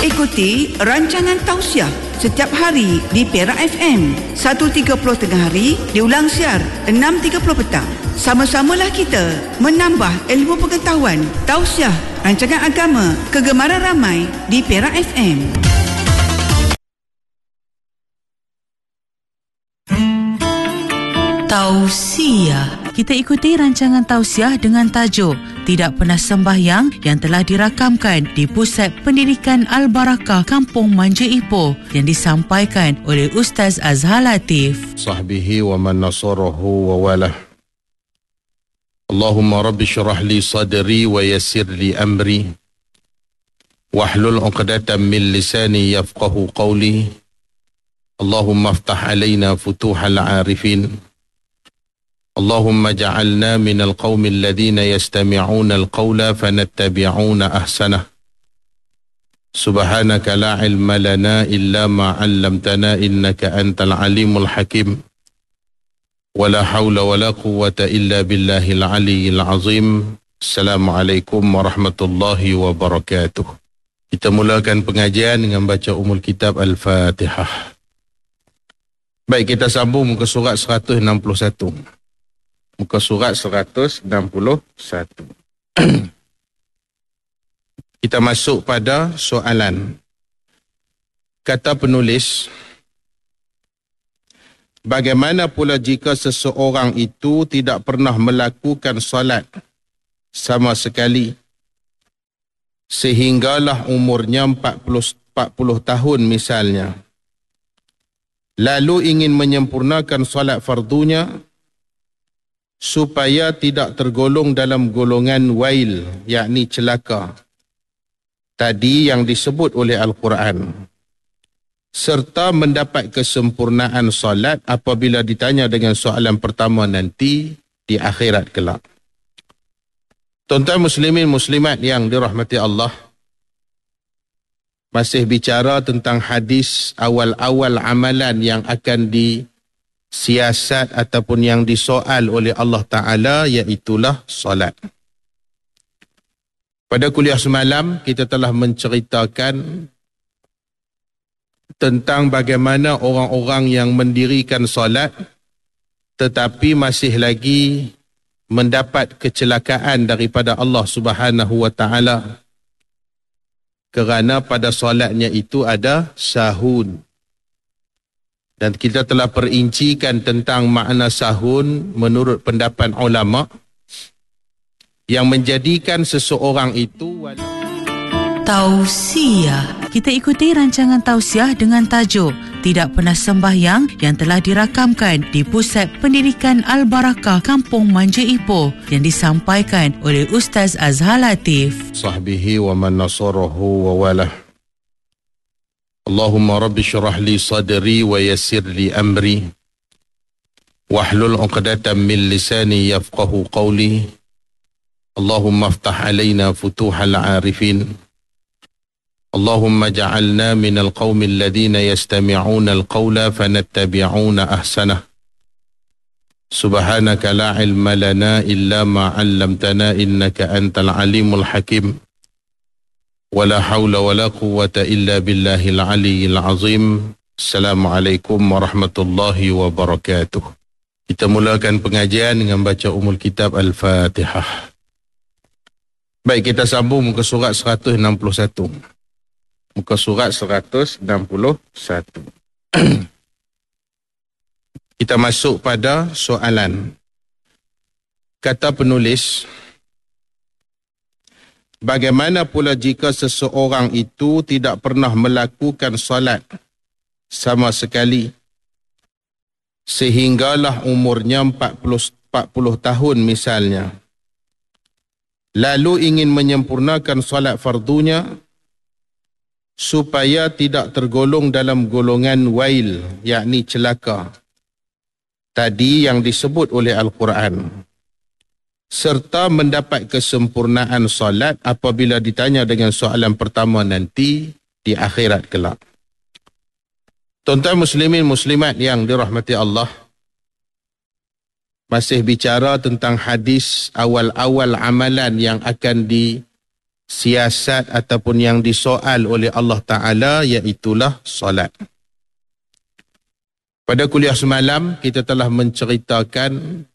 Ikuti rancangan tausiah setiap hari di Perak FM 1.30 tengah hari, diulang siar 6.30 petang. Sama-samalah kita menambah ilmu pengetahuan. Tausiah rancangan agama kegemaran ramai di Perak FM. Tausiah. Kita ikuti rancangan tausiah dengan tajuk Tidak Pernah Sembahyang yang telah dirakamkan di Pusat Pendidikan Al-Barakah Kampung Manja Ipoh yang disampaikan oleh Ustaz Azhar Latif. Sahbihi wa man nasarahu wa walah. Allahumma rabbi syrah li sadri wa yassir li amri wahlul 'uqdatam min lisani yafqahu qawli. Allahumma aftah alaina futuhal 'arifin. Allahumma ja'alna minal qawmi alladhina yastami'una al-qawla fanattabi'una ahsanah. Subhanaka la ilma lana illa ma 'allamtana innaka antal alimul hakim. Wa la hawla wa la quwwata illa billahil aliyyil azim. Assalamualaikum warahmatullahi wabarakatuh. Kita mulakan pengajian dengan baca Ummul Kitab Al-Fatihah. Baik, kita sambung muka surat 161. Muka surat 161. Kita masuk pada soalan. Kata penulis, bagaimana pula jika seseorang itu tidak pernah melakukan solat sama sekali sehinggalah umurnya 40 tahun misalnya, lalu ingin menyempurnakan solat fardunya supaya tidak tergolong dalam golongan wail, yakni celaka tadi yang disebut oleh Al-Quran, serta mendapat kesempurnaan solat apabila ditanya dengan soalan pertama nanti di akhirat kelak. Tuan-tuan muslimin muslimat yang dirahmati Allah, masih bicara tentang hadis awal-awal amalan yang akan disiasat ataupun yang disoal oleh Allah Ta'ala, iaitulah solat. Pada kuliah semalam kita telah menceritakan tentang bagaimana orang-orang yang mendirikan solat tetapi masih lagi mendapat kecelakaan daripada Allah Subhanahu wa Ta'ala kerana pada solatnya itu ada sahun. Dan kita telah perincikan tentang makna sahun menurut pendapat ulama yang menjadikan seseorang itu Tausiah. Kita ikuti rancangan tausiah dengan tajuk Tidak Pernah Sembahyang yang telah dirakamkan di Pusat Pendidikan Al-Barakah Kampung Manja Ipoh yang disampaikan oleh Ustaz Azhar Latif. Sahbihi wa man nasarahu wa walah. Allahumma rabbi syrah li sadri wa yassir li amri wahlul 'uqdatam min lisani yafqahu qawli. Allahumma aftah alaina futuhal 'arifin. Allahumma ja'alna minal qawmi alladhina yastami'una al-qawla fanattabi'una ahsanah. Subhanaka la ilma lana illa ma 'allamtana innaka antal alimul hakim. Wa la hawla wa la quwwata illa billahil aliyyil azim. Assalamualaikum warahmatullahi wabarakatuh. Kita mulakan pengajian dengan baca Ummul Kitab Al-Fatihah. Baik, kita sambung muka surat 161. Muka surat 161. Kita masuk pada soalan. Kata penulis, bagaimana pula jika seseorang itu tidak pernah melakukan solat sama sekali sehinggalah umurnya 40 tahun misalnya, lalu ingin menyempurnakan solat fardunya supaya tidak tergolong dalam golongan wail, yakni celaka tadi yang disebut oleh Al-Quran, serta mendapat kesempurnaan solat apabila ditanya dengan soalan pertama nanti di akhirat kelak. Tuan-tuan muslimin muslimat yang dirahmati Allah, masih bicara tentang hadis awal-awal amalan yang akan siasat ataupun yang disoal oleh Allah Ta'ala, iaitulah solat. Pada kuliah semalam, kita telah menceritakan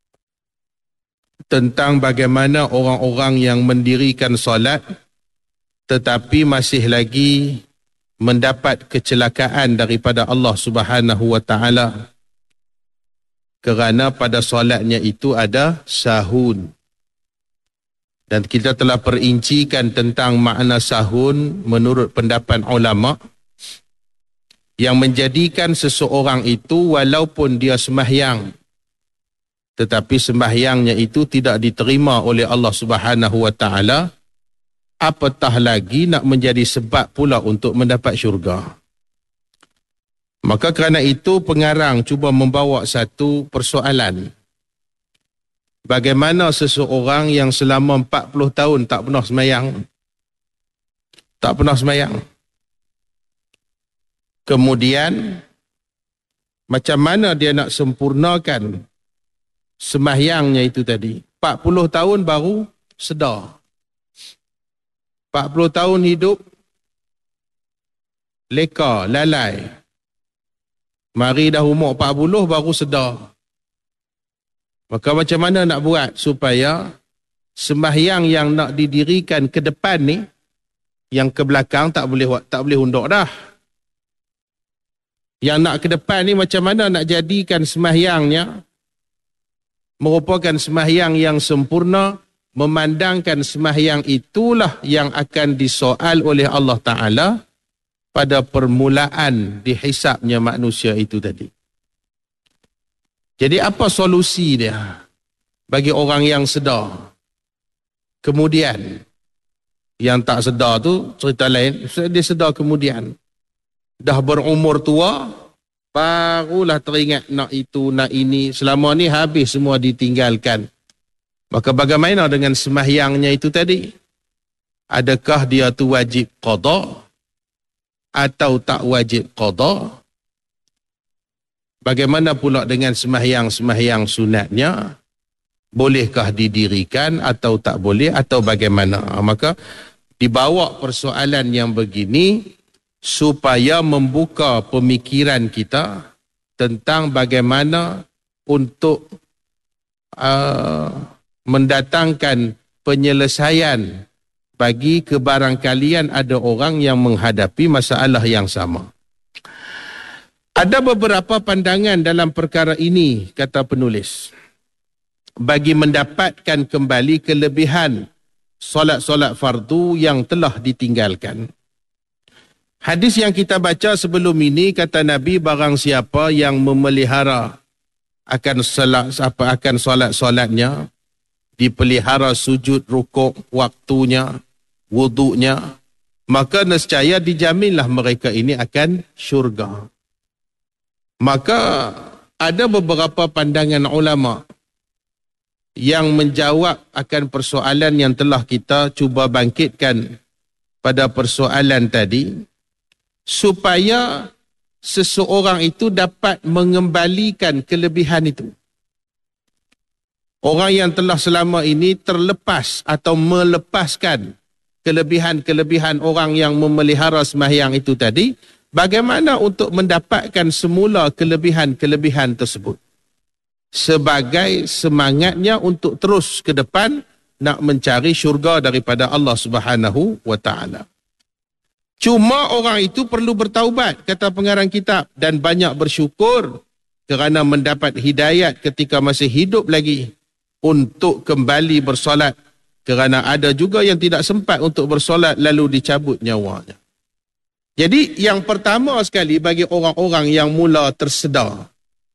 tentang bagaimana orang-orang yang mendirikan solat tetapi masih lagi mendapat kecelakaan daripada Allah Subhanahu wa Ta'ala kerana pada solatnya itu ada sahun. Dan kita telah perincikan tentang makna sahun menurut pendapat ulama yang menjadikan seseorang itu walaupun dia sembahyang tetapi sembahyangnya itu tidak diterima oleh Allah Subhanahu wa Ta'ala, apatah lagi nak menjadi sebab pula untuk mendapat syurga. Maka kerana itu pengarang cuba membawa satu persoalan. Bagaimana seseorang yang selama 40 tahun tak pernah sembahyang. Kemudian macam mana dia nak sempurnakan sembahyangnya itu tadi? 40 tahun baru sedar. 40 tahun hidup leka, lalai. Mari dah umur 40 baru sedar. Maka macam mana nak buat supaya sembahyang yang nak didirikan ke depan ni, yang ke belakang tak boleh undur dah. Yang nak ke depan ni macam mana nak jadikan sembahyangnya merupakan sembahyang yang sempurna, memandangkan sembahyang itulah yang akan disoal oleh Allah Ta'ala pada permulaan dihisapnya manusia itu tadi. Jadi apa solusi dia bagi orang yang sedar? Kemudian yang tak sedar tu cerita lain, dia sedar kemudian. Dah berumur tua, barulah teringat nak itu, nak ini. Selama ni habis semua ditinggalkan. Maka bagaimana dengan sembahyangnya itu tadi? Adakah dia tu wajib qada atau tak wajib qada? Bagaimana pula dengan sembahyang sunatnya? Bolehkah didirikan atau tak boleh atau bagaimana? Maka dibawa persoalan yang begini supaya membuka pemikiran kita tentang bagaimana untuk mendatangkan penyelesaian bagi kebarangkalian ada orang yang menghadapi masalah yang sama. Ada beberapa pandangan dalam perkara ini, kata penulis, bagi mendapatkan kembali kelebihan solat-solat fardu yang telah ditinggalkan. Hadis yang kita baca sebelum ini, kata Nabi, barang siapa yang memelihara akan solat-solatnya, dipelihara sujud, rukuk, waktunya, wuduknya, maka nescaya dijaminlah mereka ini akan syurga. Maka ada beberapa pandangan ulama yang menjawab akan persoalan yang telah kita cuba bangkitkan pada persoalan tadi, supaya seseorang itu dapat mengembalikan kelebihan itu. Orang yang telah selama ini terlepas atau melepaskan kelebihan-kelebihan orang yang memelihara sembahyang itu tadi, bagaimana untuk mendapatkan semula kelebihan-kelebihan tersebut? Sebagai semangatnya untuk terus ke depan nak mencari syurga daripada Allah Subhanahu wa Ta'ala. Cuma orang itu perlu bertaubat, kata pengarang kitab, dan banyak bersyukur kerana mendapat hidayat ketika masih hidup lagi untuk kembali bersolat, kerana ada juga yang tidak sempat untuk bersolat lalu dicabut nyawanya. Jadi yang pertama sekali bagi orang-orang yang mula tersedar